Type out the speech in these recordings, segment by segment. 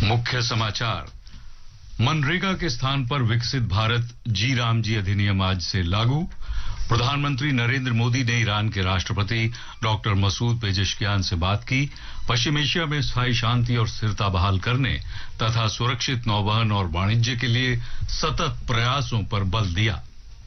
मुख्य समाचार। मनरेगा के स्थान पर विकसित भारत जी राम जी अधिनियम आज से लागू। प्रधानमंत्री नरेंद्र मोदी ने ईरान के राष्ट्रपति डॉक्टर मसूद पेजेश्कियान से बात की। पश्चिम एशिया में स्थायी शांति और स्थिरता बहाल करने तथा सुरक्षित नौवहन और वाणिज्य के लिए सतत प्रयासों पर बल दिया।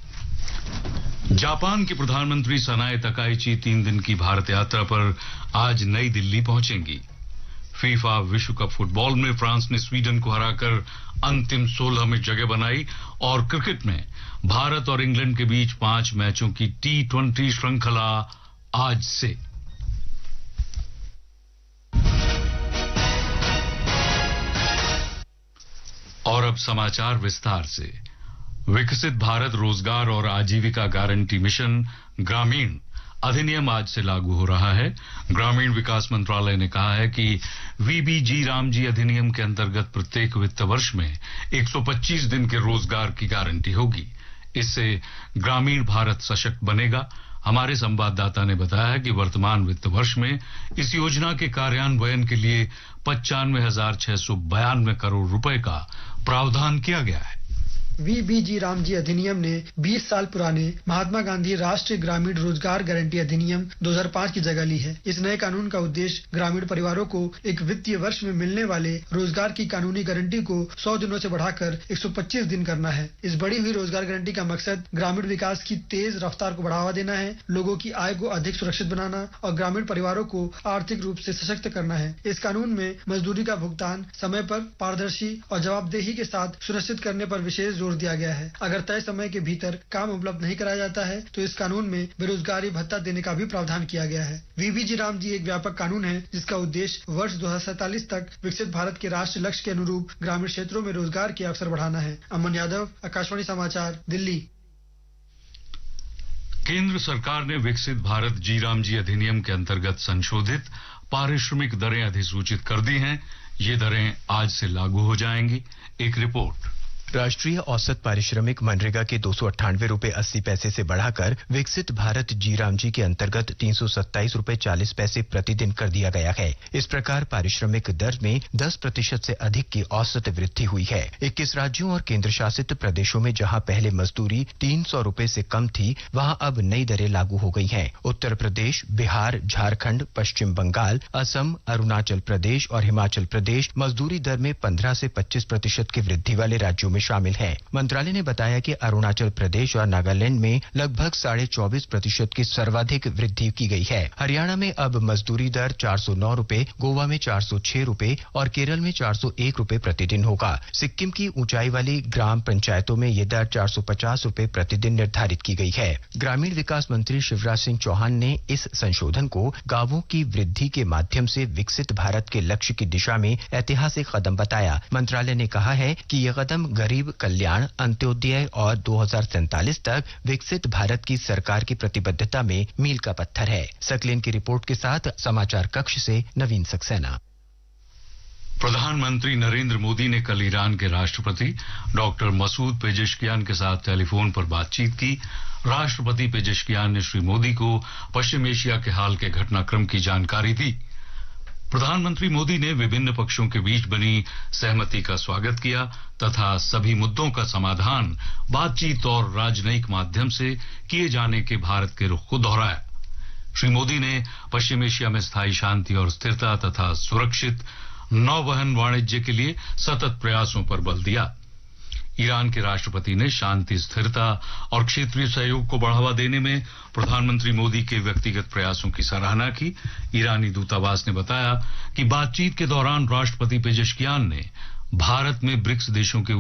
जापान की प्रधानमंत्री सनाए तकाइची 3 दिन की भारत यात्रा पर आज नई दिल्ली पहुंचेंगी। फीफा विश्व कप फुटबॉल में फ्रांस ने स्वीडन को हराकर अंतिम 16 में जगह बनाई और क्रिकेट में भारत और इंग्लैंड के बीच 5 मैचों की T20 श्रृंखला आज से। और अब समाचार विस्तार से। विकसित भारत रोजगार और आजीविका गारंटी मिशन ग्रामीण अधिनियम आज से लागू हो रहा है। ग्रामीण विकास मंत्रालय ने कहा है कि वीबीजी रामजी अधिनियम के अंतर्गत प्रत्येक वित्त वर्ष में 125 दिन के रोजगार की गारंटी होगी। इससे ग्रामीण भारत सशक्त बनेगा। हमारे संवाददाता ने बताया कि वर्तमान वित्त वर्ष में इस योजना के कार्यान्वयन के लिए 95,692 करोड़ रुपए का प्रावधान किया गया है। वीबीजी रामजी अधिनियम ने 20 साल पुराने महात्मा गांधी राष्ट्रीय ग्रामीण रोजगार गारंटी अधिनियम 2005 की जगह ली है। इस नए कानून का उद्देश्य ग्रामीण परिवारों को एक वित्तीय वर्ष में मिलने वाले रोजगार की कानूनी गारंटी को 100 दिनों से बढ़ाकर 125 दिन करना है। इस बढ़ी हुई रोजगार गारंटी का मकसद ग्रामीण विकास की तेज रफ्तार को बढ़ावा देना है, लोगों की आय को अधिक सुरक्षित बनाना और ग्रामीण परिवारों को आर्थिक रूप से सशक्त करना है। इस कानून में मजदूरी का भुगतान समय पर, पारदर्शी और जवाबदेही के साथ सुनिश्चित करने पर विशेष जोर दिया गया है। अगर तय समय के भीतर काम उपलब्ध नहीं कराया जाता है तो इस कानून में बेरोजगारी भत्ता देने का भी प्रावधान किया गया है। वीबीजी रामजी एक व्यापक कानून है जिसका उद्देश्य वर्ष 2047 तक विकसित भारत के राष्ट्रीय लक्ष्य के अनुरूप ग्रामीण क्षेत्रों में रोजगार के अवसर बढ़ाना है। अमन यादव, आकाशवाणी समाचार, दिल्ली। केंद्र सरकार ने विकसित भारत जी रामजी अधिनियम के अंतर्गत संशोधित पारिश्रमिक दरें अधिसूचित कर दी हैं। ये दरें आज से लागू हो जाएंगी। एक रिपोर्ट। राष्ट्रीय औसत पारिश्रमिक मनरेगा के 298 रुपए 80 पैसे से बढ़ाकर विकसित भारत जी रामजी के अंतर्गत 327 रुपए 40 पैसे प्रतिदिन कर दिया गया है। इस प्रकार पारिश्रमिक दर में 10% से अधिक की औसत वृद्धि हुई है। 21 राज्यों और केंद्र शासित प्रदेशों में जहां पहले मजदूरी 300 रुपए से कम थी, वहां अब नई दरें लागू हो गई हैं। उत्तर प्रदेश, बिहार, झारखंड, पश्चिम बंगाल, असम, अरुणाचल प्रदेश और हिमाचल प्रदेश मजदूरी दर में 15 से 25% की वृद्धि वाले राज्यों में शामिल है। मंत्रालय ने बताया कि अरुणाचल प्रदेश और नागालैंड में लगभग 24.5% की सर्वाधिक वृद्धि की गई है। हरियाणा में अब मजदूरी दर 409 रुपए, गोवा में 406 रुपए और केरल में 401 रुपए प्रतिदिन होगा। सिक्किम की ऊंचाई वाली ग्राम पंचायतों में यह दर 450 रुपए प्रतिदिन निर्धारित की गई है। ग्रामीण विकास मंत्री शिवराज सिंह चौहान ने इस संशोधन को गांवों की वृद्धि के माध्यम से विकसित भारत के लक्ष्य की दिशा में ऐतिहासिक कदम बताया। मंत्रालय ने कहा है कि यह कदम गरीब कल्याण, अंत्योदय और 2047 तक विकसित भारत की सरकार की प्रतिबद्धता में मील का पत्थर है। सकलेन की रिपोर्ट के साथ समाचार कक्ष से नवीन सक्सेना। प्रधानमंत्री नरेंद्र मोदी ने कल ईरान के राष्ट्रपति डॉक्टर मसूद पेजेश्कियान के साथ टेलीफोन पर बातचीत की। राष्ट्रपति पेजेश्कियान ने श्री मोदी को पश्चिम एशिया के हाल के घटनाक्रम की जानकारी दी। प्रधानमंत्री मोदी ने विभिन्न पक्षों के बीच बनी सहमति का स्वागत किया तथा सभी मुद्दों का समाधान बातचीत और राजनयिक माध्यम से किए जाने के भारत के रुख को दोहराया। श्री मोदी ने पश्चिम एशिया में स्थायी शांति और स्थिरता तथा सुरक्षित नौवहन वाणिज्य के लिए सतत प्रयासों पर बल दिया। ईरान के राष्ट्रपति ने शांति, स्थिरता और क्षेत्रीय सहयोग को बढ़ावा देने में प्रधानमंत्री मोदी के व्यक्तिगत प्रयासों की सराहना की। ईरानी दूतावास ने बताया कि बातचीत के दौरान राष्ट्रपति पेजेश्कियान ने भारत में ब्रिक्स देशों के